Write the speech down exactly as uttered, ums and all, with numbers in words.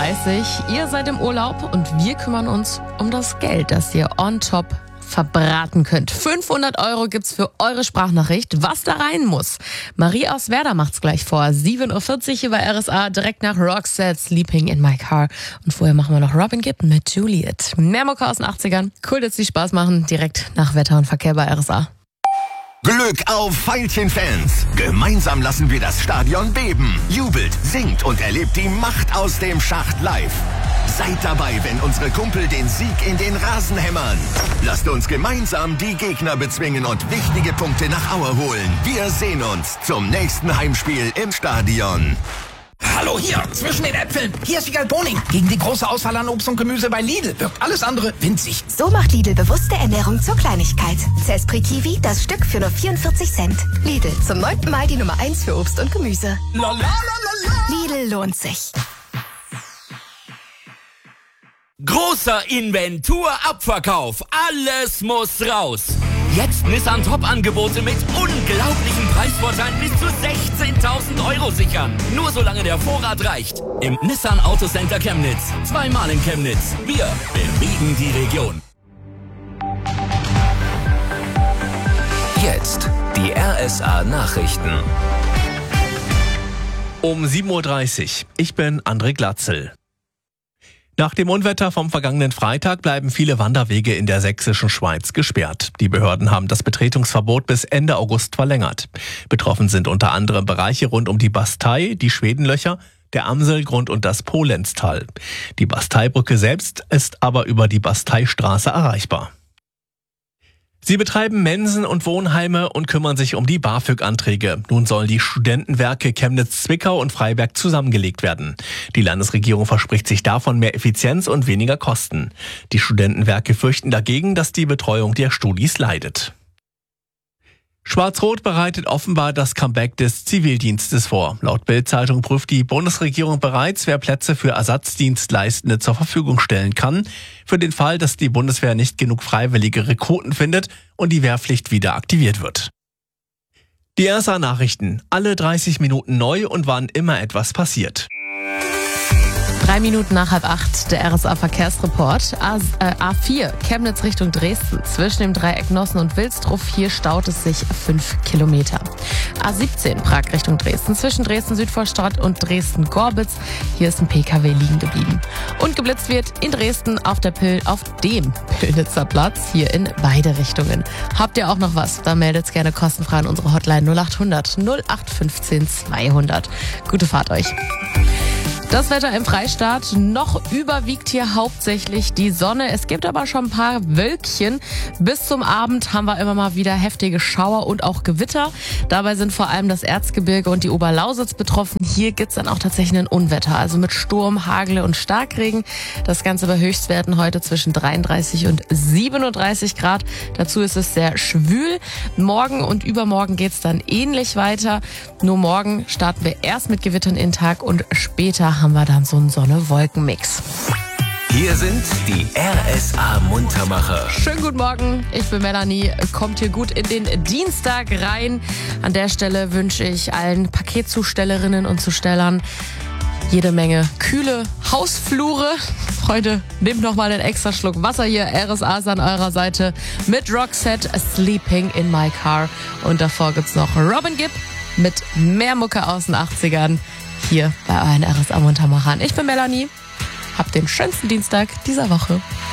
dreißig. Ihr seid im Urlaub und wir kümmern uns um das Geld, das ihr on top verbraten könnt. fünfhundert Euro gibt's für eure Sprachnachricht. Was da rein muss? Marie aus Werder macht's gleich vor. sieben Uhr vierzig über R S A, direkt nach Roxette, Sleeping in My Car. Und vorher machen wir noch Robin Gibb mit Juliet. Mehr Mucke aus den achtzigern. Cool, dass die Spaß machen. Direkt nach Wetter und Verkehr bei R S A. Glück auf Veilchen-Fans! Gemeinsam lassen wir das Stadion beben. Jubelt, singt und erlebt die Macht aus dem Schacht live. Seid dabei, wenn unsere Kumpel den Sieg in den Rasen hämmern. Lasst uns gemeinsam die Gegner bezwingen und wichtige Punkte nach Aue holen. Wir sehen uns zum nächsten Heimspiel im Stadion. Hallo hier, zwischen den Äpfeln. Hier ist Wiegald Boning. Gegen die große Auswahl an Obst und Gemüse bei Lidl wirkt alles andere winzig. So macht Lidl bewusste Ernährung zur Kleinigkeit. Zespri Kiwi, das Stück für nur vierundvierzig Cent. Lidl, zum neunten Mal die Nummer eins für Obst und Gemüse. La, la, la, la. Lidl lohnt sich. Großer Inventur-Abverkauf. Alles muss raus. Jetzt Nissan Top-Angebote mit unglaublichen Preisvorteilen bis zu sechzehntausend Euro sichern. Nur solange der Vorrat reicht. Im Nissan Autocenter Chemnitz. Zweimal in Chemnitz. Wir bewegen die Region. Jetzt die R S A Nachrichten. Um sieben Uhr dreißig. Ich bin André Glatzel. Nach dem Unwetter vom vergangenen Freitag bleiben viele Wanderwege in der sächsischen Schweiz gesperrt. Die Behörden haben das Betretungsverbot bis Ende August verlängert. Betroffen sind unter anderem Bereiche rund um die Bastei, die Schwedenlöcher, der Amselgrund und das Polenztal. Die Basteibrücke selbst ist aber über die Basteistraße erreichbar. Sie betreiben Mensen und Wohnheime und kümmern sich um die BAföG-Anträge. Nun sollen die Studentenwerke Chemnitz-Zwickau und Freiberg zusammengelegt werden. Die Landesregierung verspricht sich davon mehr Effizienz und weniger Kosten. Die Studentenwerke fürchten dagegen, dass die Betreuung der Studis leidet. Schwarz-Rot bereitet offenbar das Comeback des Zivildienstes vor. Laut Bild-Zeitung prüft die Bundesregierung bereits, wer Plätze für Ersatzdienstleistende zur Verfügung stellen kann, für den Fall, dass die Bundeswehr nicht genug freiwillige Rekruten findet und die Wehrpflicht wieder aktiviert wird. Die R S A-Nachrichten, alle dreißig Minuten neu und wann immer etwas passiert. Drei Minuten nach halb acht, der R S A-Verkehrsreport. A, äh, A vier, Chemnitz Richtung Dresden. Zwischen dem Dreieck Nossen und Wilsdruff, hier staut es sich fünf Kilometer. A siebzehn, Prag Richtung Dresden. Zwischen Dresden-Südvorstadt und Dresden-Gorbitz. Hier ist ein P K W liegen geblieben. Und geblitzt wird in Dresden auf, der Pil- auf dem Pillnitzer Platz, hier in beide Richtungen. Habt ihr auch noch was? Dann meldet's gerne kostenfrei an unsere Hotline null acht hundert null acht fünfzehn zweihundert. Gute Fahrt euch. Das Wetter im Freistaat, noch überwiegt hier hauptsächlich die Sonne. Es gibt aber schon ein paar Wölkchen. Bis zum Abend haben wir immer mal wieder heftige Schauer und auch Gewitter. Dabei sind vor allem das Erzgebirge und die Oberlausitz betroffen. Hier gibt's dann auch tatsächlich ein Unwetter, also mit Sturm, Hagel und Starkregen. Das Ganze bei Höchstwerten heute zwischen dreiunddreißig und siebenunddreißig Grad. Dazu ist es sehr schwül. Morgen und übermorgen geht's dann ähnlich weiter. Nur morgen starten wir erst mit Gewittern in den Tag und später haben wir dann so einen Sonne-Wolken-Mix. Hier sind die R S A-Muntermacher. Schönen guten Morgen, ich bin Melanie. Kommt hier gut in den Dienstag rein. An der Stelle wünsche ich allen Paketzustellerinnen und Zustellern jede Menge kühle Hausflure. Freunde, nehmt noch mal einen extra Schluck Wasser hier. R S A ist an eurer Seite mit Roxette, Sleeping in My Car. Und davor gibt's noch Robin Gibb mit mehr Mucke aus den achtzigern. Hier bei euren R S A-Muntermachern. Ich bin Melanie. Habt den schönsten Dienstag dieser Woche.